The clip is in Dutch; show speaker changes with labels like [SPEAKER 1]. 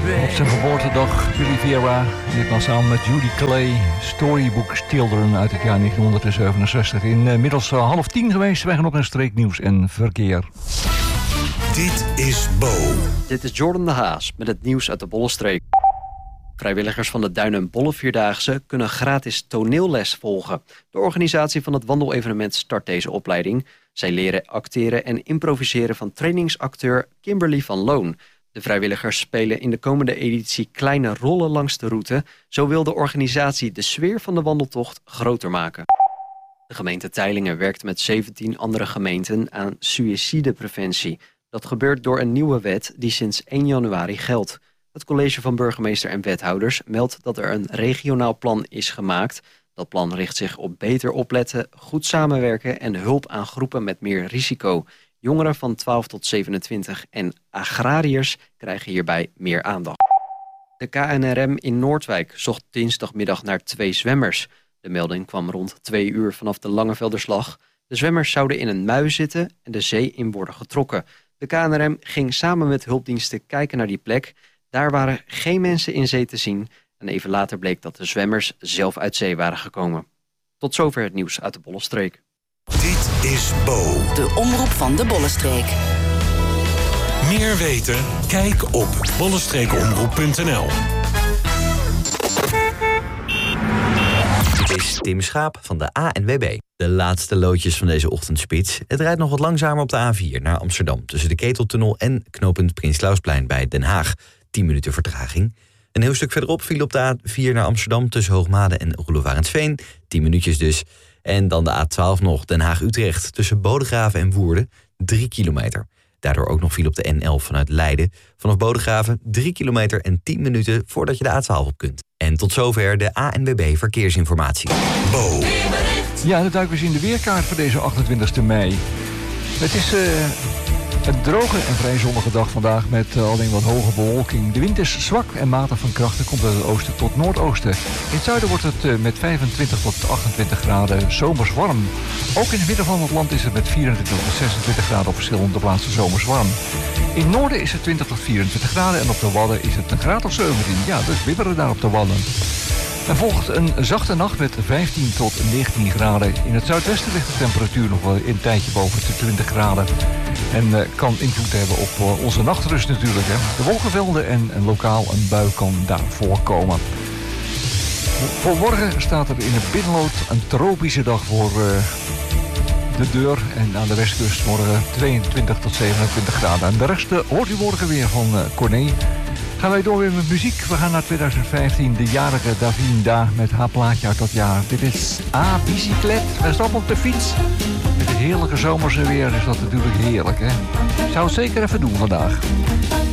[SPEAKER 1] Op zijn geboortedag, Billy Vera, ditmaal samen met Judy Clay, Storybook Children uit het jaar 1967. Inmiddels 9:30 geweest, wij gaan nog naar streeknieuws en verkeer.
[SPEAKER 2] Dit is Bo.
[SPEAKER 3] Dit is Jordan de Haas met het nieuws uit de Bollenstreek. Vrijwilligers van de Duin- en Bollenvierdaagse kunnen gratis toneelles volgen. De organisatie van het wandelevenement start deze opleiding. Zij leren acteren en improviseren van trainingsacteur Kimberly van Loon. De vrijwilligers spelen in de komende editie kleine rollen langs de route. Zo wil de organisatie de sfeer van de wandeltocht groter maken. De gemeente Teylingen werkt met 17 andere gemeenten aan suïcidepreventie. Dat gebeurt door een nieuwe wet die sinds 1 januari geldt. Het college van burgemeester en wethouders meldt dat er een regionaal plan is gemaakt. Dat plan richt zich op beter opletten, goed samenwerken en hulp aan groepen met meer risico. Jongeren van 12 tot 27 en agrariërs krijgen hierbij meer aandacht. De KNRM in Noordwijk zocht dinsdagmiddag naar 2 zwemmers. De melding kwam rond 2 uur vanaf de Langevelderslag. De zwemmers zouden in een mui zitten en de zee in worden getrokken. De KNRM ging samen met hulpdiensten kijken naar die plek. Daar waren geen mensen in zee te zien. En even later bleek dat de zwemmers zelf uit zee waren gekomen. Tot zover het nieuws uit de Bollenstreek.
[SPEAKER 2] Dit is Bo.
[SPEAKER 4] De omroep van de Bollenstreek.
[SPEAKER 2] Meer weten? Kijk op bollenstreekomroep.nl.
[SPEAKER 5] Dit is Tim Schaap van de ANWB. De laatste loodjes van deze ochtendspits. Het rijdt nog wat langzamer op de A4 naar Amsterdam. Tussen de Keteltunnel en knooppunt Prins Clausplein bij Den Haag. 10 minuten vertraging. Een heel stuk verderop viel op de A4 naar Amsterdam tussen Hoogmade en Roelofarensveen. 10 minuutjes dus. En dan de A12 nog Den Haag-Utrecht tussen Bodegraven en Woerden. 3 kilometer. Daardoor ook nog viel op de N11 vanuit Leiden. Vanaf Bodegraven 3 kilometer en 10 minuten voordat je de A12 op kunt. En tot zover de ANWB Verkeersinformatie.
[SPEAKER 2] Bo.
[SPEAKER 1] Ja, dan duiken we eens in de weerkaart voor deze 28 mei. Het is een droge en vrij zonnige dag vandaag met alleen wat hoge bewolking. De wind is zwak en matig van kracht en komt uit het oosten tot noordoosten. In het zuiden wordt het met 25 tot 28 graden zomers warm. Ook in het midden van het land is het met 24 tot 26 graden op verschillende plaatsen zomers warm. In het noorden is het 20 tot 24 graden en op de Wadden is het een graad of 17. Ja, dus wibberen daar op de Wadden. Er volgt een zachte nacht met 15 tot 19 graden. In het zuidwesten ligt de temperatuur nog wel een tijdje boven de 20 graden. En kan invloed hebben op onze nachtrust natuurlijk. Hè. De wolkenvelden en lokaal een bui kan daar voorkomen. Voor morgen staat er in het binnenlood een tropische dag voor de deur. En aan de westkust morgen 22 tot 27 graden. En de rest hoort u morgen weer van Corné. Gaan wij door weer met muziek. We gaan naar 2015, de jarige Davinda met haar plaatje uit dat jaar. Dit is bicyclet. We stappen op de fiets. Met het heerlijke zomerse weer is dat natuurlijk heerlijk, hè? Zou het zeker even doen vandaag.